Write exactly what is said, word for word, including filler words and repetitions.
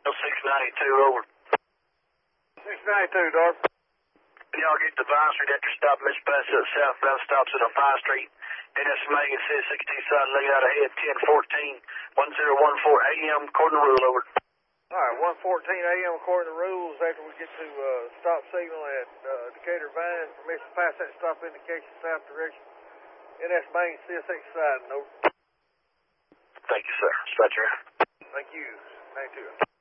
six ninety-two, over. six ninety-two, Dark. Y'all get the advisory that you're stopping Miss Bassett at southbound stops at on five Street. N S Megan says sixty-two side lane out ahead, ten fourteen, ten fourteen A M, according to rule, over. All right, one fourteen A M according to rules. After we get to uh, stop signal at uh, Decatur Vine, permission to pass that stop indication south direction. N S Main, C S X side, over. Thank you, sir. Dispatcher. Thank you. ninety-two.